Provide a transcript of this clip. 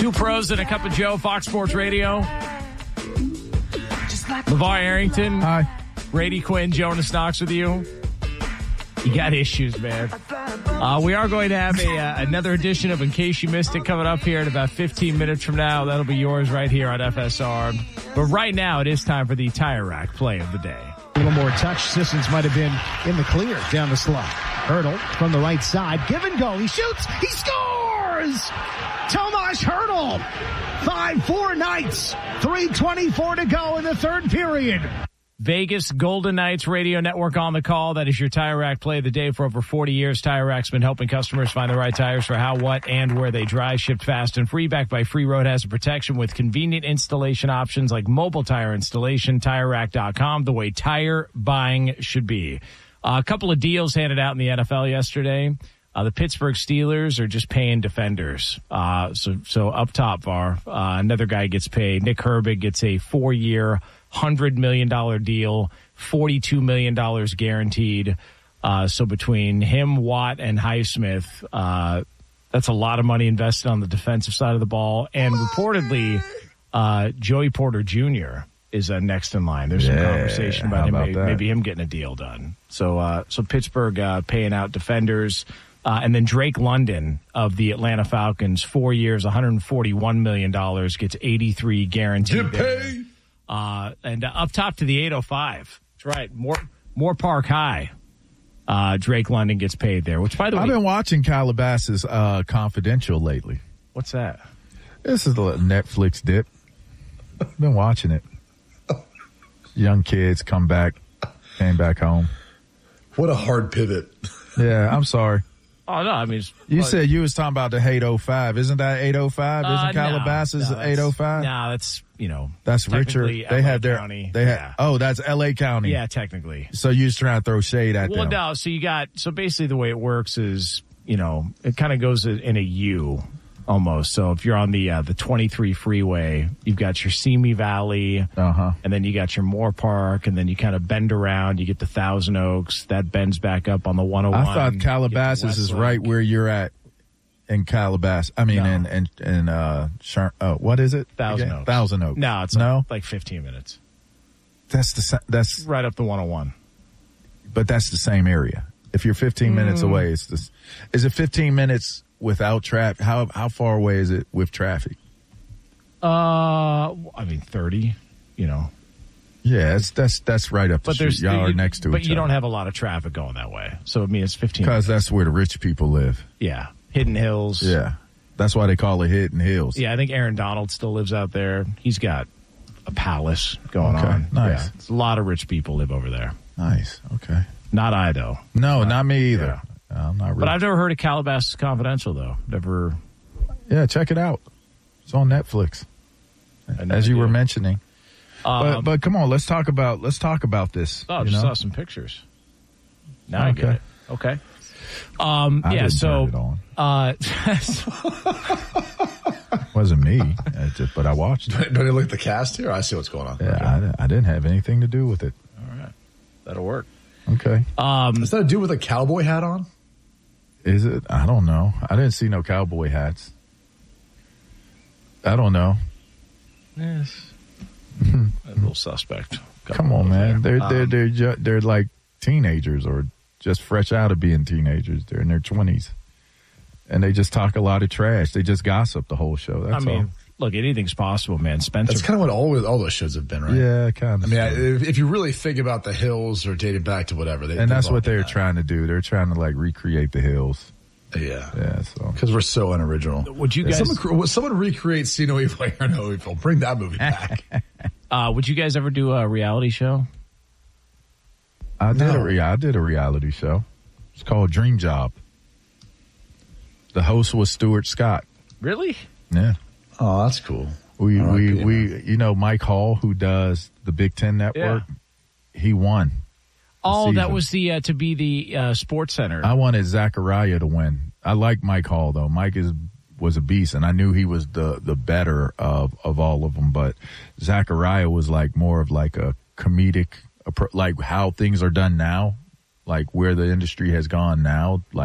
Two pros and a cup of Joe, Fox Sports Radio. LeVar Arrington. Hi. Brady Quinn, Jonas Knox with you. You got issues, man. We are going to have another edition of In Case You Missed It coming up here in about 15 minutes from now. That'll be yours right here on FSR. But right now, it is time for the Tire Rack play of the day. A little more touch. Sissons might have been in the clear down the slot. Hurdle from the right side. Give and go. He shoots. He scores! Tomas Hurdle. 5-4 Knights. 3:24 to go in the third period. Vegas Golden Knights Radio Network on the call. That is your Tire Rack play of the day. For over 40 years, Tire Rack's been helping customers find the right tires for how, what, and where they dry. Shipped fast and free. Backed by free road hazard protection with convenient installation options like mobile tire installation. TireRack.com, the way tire buying should be. A couple of deals handed out in the NFL yesterday. The Pittsburgh Steelers are just paying defenders. So up top, VAR, another guy gets paid. Nick Herbig gets a 4-year, $100 million deal, $42 million guaranteed. So between him, Watt, and Highsmith, that's a lot of money invested on the defensive side of the ball. And reportedly, Joey Porter Jr. is next in line. There's some conversation about him, maybe him getting a deal done. So Pittsburgh paying out defenders. And then Drake London of the Atlanta Falcons, 4 years, $141 million, gets 83 guaranteed. And up top to the 805. That's right. More Park High. Drake London gets paid there, which, by the way, I've been watching Calabasas Confidential lately. What's that? This is a Netflix dip. I've been watching it. Young kids came back home. What a hard pivot. Yeah, I'm sorry. Oh, no, I mean... You said you was talking about the 805. Isn't that 805? Isn't Calabasas 805? No, that's, That's Richard. They have their... County. Oh, that's L.A. County. Yeah, technically. So you was trying to throw shade at them. Well, no, so basically the way it works is, it kind of goes in a U almost. So if you're on the 23 freeway, you've got your Simi Valley, and then you got your Moore Park, and then you kind of bend around, you get the Thousand Oaks, that bends back up on the 101. I thought Calabasas is right where you're at in Calabasas. I mean, what is it? Thousand Oaks. Thousand Oaks. No, it's like 15 minutes. That's right up the 101. But that's the same area. If you're 15 minutes away, is it 15 minutes without traffic? How far away is it with traffic? 30, Yeah, that's right up the street. Y'all are next to each other. But you don't have a lot of traffic going that way. So, it's 15 because that's where the rich people live. Yeah. Hidden Hills. Yeah. That's why they call it Hidden Hills. Yeah, I think Aaron Donald still lives out there. He's got a palace going on. Nice. Yeah, a lot of rich people live over there. Nice. Okay. Not I, though. No, not me either. Yeah. I'm not rich. But I've never heard of Calabasas Confidential, though. Never. Yeah, check it out. It's on Netflix, as you were mentioning. But come on, let's talk about this. Oh, I just saw some pictures. Now I get it. Okay. Turn it on. Wasn't me, but I watched it. Don't you look at the cast here? I see what's going on. Yeah, I didn't have anything to do with it. All right. That'll work. Okay. Is that a dude with a cowboy hat on? Is it? I don't know. I didn't see no cowboy hats. I don't know. Yes. A little suspect. Come on, man. They're like teenagers or just fresh out of being teenagers. They're in their 20s. And they just talk a lot of trash. They just gossip the whole show. That's all. Look, anything's possible, man. Spencer. That's kind of what all those shows have been, right? Yeah, kind of. If you really think about the Hills or dating back to whatever. And that's what they're trying to do. They're trying to, recreate the Hills. Yeah. Yeah, so. Because we're so unoriginal. Would you guys... Someone recreate See No Evil, Hear No Evil. Bring that movie back. Would you guys ever do a reality show? I did a reality show. It's called Dream Job. The host was Stuart Scott. Really? Yeah. Oh, that's cool. We Mike Hall, who does the Big Ten Network, he won. Oh, that was to be the Sports Center. I wanted Zachariah to win. I like Mike Hall though. Mike was a beast, and I knew he was the better of all of them. But Zachariah was more of a comedic, like how things are done now, like where the industry has gone now,